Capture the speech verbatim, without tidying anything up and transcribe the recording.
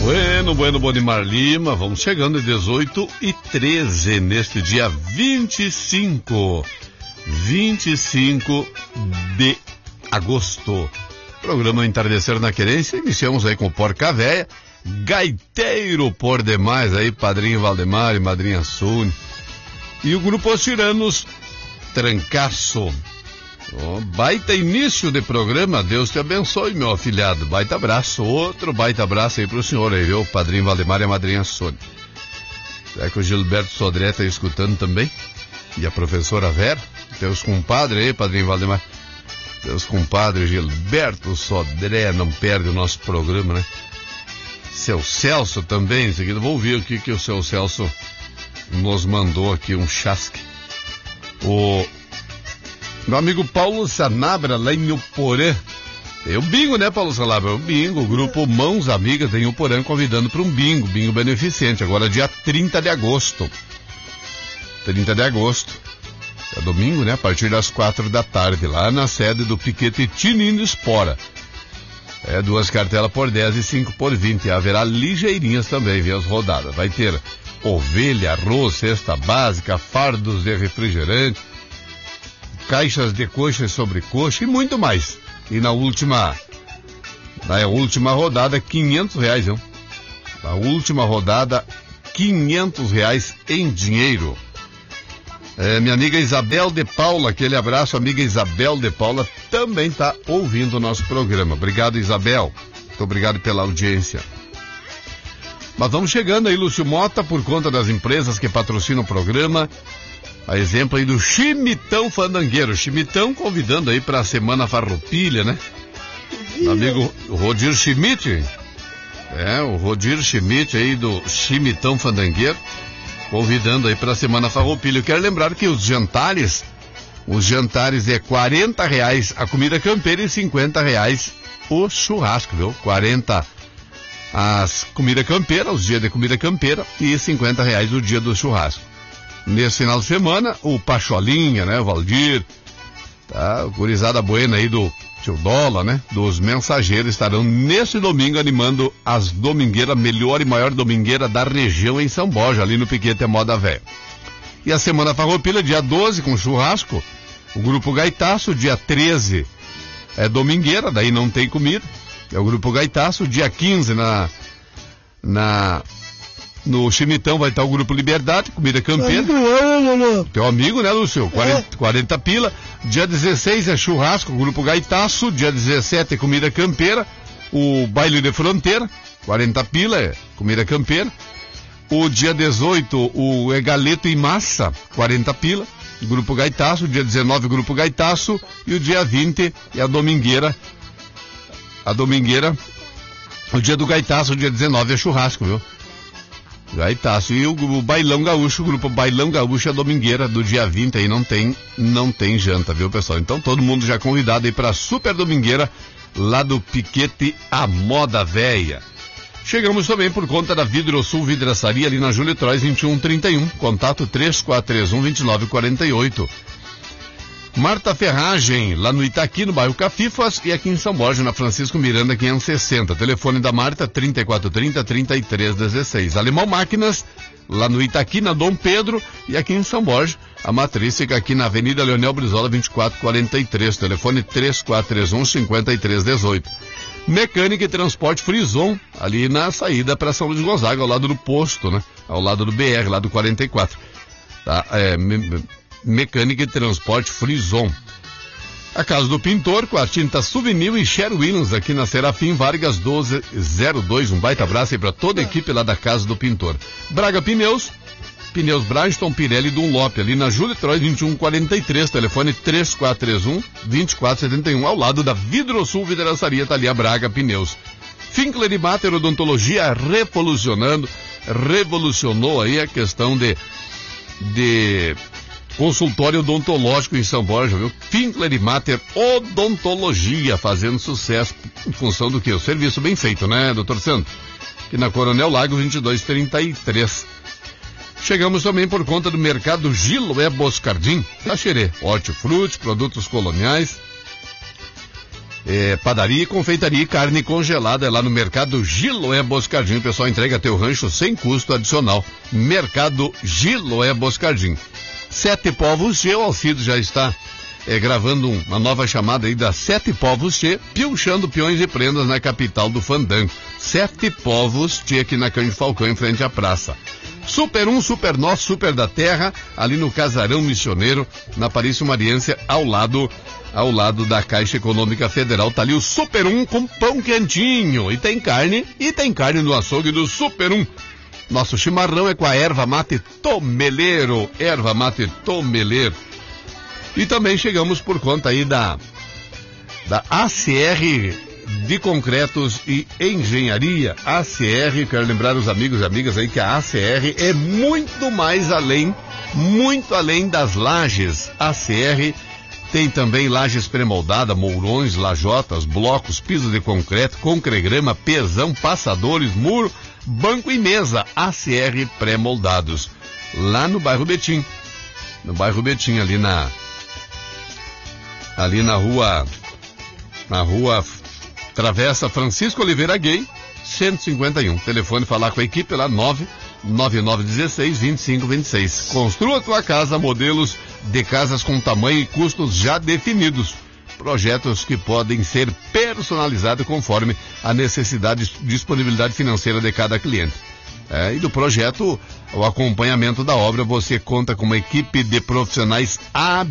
Bueno, bueno, Bonimar Lima, vamos chegando em dezoito e treze neste dia vinte e cinco, vinte e cinco de agosto. Programa Entardecer na Querência, iniciamos aí com Porca Véia, gaiteiro por demais aí, Padrinho Valdemar e Madrinha Sune. E o grupo Os Tiranos, Trancaço. Oh, baita início de programa, Deus te abençoe, meu afilhado. Baita abraço, outro baita abraço aí pro senhor aí, viu? Padrinho Valdemar e a Madrinha Sônia. Será que o Gilberto Sodré tá escutando também? E a professora Vera? Teus compadres aí, Padrinho Valdemar. Teus compadres Gilberto Sodré, não perde o nosso programa, né? Seu Celso também, em seguida vou ouvir o que, que o seu Celso nos mandou aqui, um chasque. O... Meu amigo Paulo Sanabra, lá em Uporã. Tem o bingo, né, Paulo Sanabra? O bingo, o grupo Mãos Amigas em Uporã convidando para um bingo, bingo beneficente, agora dia trinta de agosto. trinta de agosto. É domingo, né? A partir das quatro da tarde, lá na sede do Piquete Tinindo Espora. É duas cartelas por dez e cinco por vinte. Haverá ligeirinhas também, viu, as rodadas. Vai ter ovelha, arroz, cesta básica, fardos de refrigerante, caixas de coxa e sobrecoxa e muito mais. E na última, na última rodada, quinhentos reais, viu? Na última rodada, quinhentos reais em dinheiro. É, minha amiga Isabel de Paula, aquele abraço, amiga Isabel de Paula, também está ouvindo o nosso programa. Obrigado, Isabel. Muito obrigado pela audiência. Mas vamos chegando aí, Lúcio Mota, por conta das empresas que patrocinam o programa. A exemplo aí do Chimitão Fandangueiro. Chimitão convidando aí para a Semana Farroupilha, né? Meu amigo Rodir Schmidt. É, o Rodir Schmidt aí do Chimitão Fandangueiro. Convidando aí para a Semana Farroupilha. Eu quero lembrar que os jantares, os jantares é quarenta reais a comida campeira e cinquenta reais o churrasco, viu? quarenta as comida campeira, os dias de comida campeira e cinquenta reais o dia do churrasco. Nesse final de semana, o Pacholinha, né, o Valdir, tá, o gurizada buena aí do Tio Dola, né, dos Mensageiros estarão nesse domingo animando as domingueiras, melhor e maior domingueira da região em São Borja, ali no Piquete Moda Véia. E a Semana Farroupilha, dia doze, com churrasco, o Grupo Gaitaço, dia treze, é domingueira, daí não tem comida, é o Grupo Gaitaço, dia quinze, na... na no Chimitão vai estar o Grupo Liberdade, comida campeira. Teu amigo, né, Lúcio? quarenta, quarenta pila. Dia dezesseis é churrasco, Grupo Gaitaço. Dia dezessete é comida campeira. O Baile de Fronteira, quarenta pila, é comida campeira. O dia dezoito, o é Galeto e Massa, quarenta pila. Grupo Gaitaço. Dia dezenove, Grupo Gaitaço. E o dia vinte é a domingueira. A domingueira. O dia do Gaitaço, o dia dezenove é churrasco, viu? Gaitaço. E o, o Bailão Gaúcho, o grupo Bailão Gaúcho, a domingueira do dia vinte aí não tem, não tem janta, viu, pessoal? Então todo mundo já convidado aí pra super domingueira lá do Piquete a Moda Véia. Chegamos também por conta da Vidrosul Vidraçaria ali na Júlio Trois vinte e um trinta e um, contato três quatro três um, dois nove quatro oito. Marta Ferragem, lá no Itaqui, no bairro Cafifas, e aqui em São Borja, na Francisco Miranda, quinhentos e sessenta. Telefone da Marta, trinta e quatro trinta, trinta e três dezesseis. Alemão Máquinas, lá no Itaqui, na Dom Pedro, e aqui em São Borja, a matriz fica aqui na Avenida Leonel Brizola, vinte e quatro quarenta e três. Telefone três quatro três um, cinco três um oito. Mecânica e Transporte Frison, ali na saída para São Luís Gonzaga, ao lado do posto, né? Ao lado do B R, lá do quarenta e quatro. Tá? É... Me, me, Mecânica e Transporte Frison. A Casa do Pintor, com a tinta Souvenir e Sher Williams, aqui na Serafim Vargas doze zero dois. Um baita abraço aí para toda a equipe lá da Casa do Pintor. Braga Pneus, Pneus Braston, Pirelli e Dunlop, ali na Júlio Trois vinte e um quarenta e três. Telefone três quatro três um, dois quatro sete um, ao lado da Vidrosul Vidraçaria, tá ali a Braga Pneus. Finkler e Mater Odontologia, revolucionando, revolucionou aí a questão de... de consultório odontológico em São Borja, viu? Finkler e Mater Odontologia, fazendo sucesso em função do que? O serviço bem feito, né, doutor Santo? Aqui na Coronel Lago vinte e dois trinta e três. Chegamos também por conta do Mercado Giloé Boscardim, Caxerê, hortifruti, produtos coloniais. É, padaria, confeitaria e carne congelada é lá no Mercado Giloé Boscardinho. O pessoal entrega teu rancho sem custo adicional. Mercado Giloé Boscardinho. Sete Povos Che, o Alcido já está é, gravando um, uma nova chamada aí da Sete Povos Che, piochando peões e prendas na capital do fandango. Sete Povos Che aqui na Cândido Falcão, em frente à praça. Super um, Super Nós, Super da Terra, ali no Casarão Missioneiro, na Parício Mariense, ao lado, ao lado da Caixa Econômica Federal. Tá ali o Super um com pão quentinho. E tem carne, e tem carne no açougue do Super um. Nosso chimarrão é com a erva mate tomeleiro, erva mate tomeleiro. E também chegamos por conta aí da, da A C R de Concretos e Engenharia. A C R, quero lembrar os amigos e amigas aí que a A C R é muito mais além, muito além das lajes. A C R tem também lajes pré-moldada, mourões, lajotas, blocos, pisos de concreto, concregrama, pesão, passadores, muro, banco e mesa. A C R pré-moldados. Lá no bairro Betim. No bairro Betim, ali na... Ali na rua... Na rua... Travessa Francisco Oliveira Gay, cento e cinquenta e um. Telefone falar com a equipe lá, nove nove nove um seis, dois cinco dois seis. Construa tua casa, modelos de casas com tamanho e custos já definidos. Projetos que podem ser personalizados conforme a necessidade e disponibilidade financeira de cada cliente. É, e do projeto, o acompanhamento da obra, você conta com uma equipe de profissionais habilitados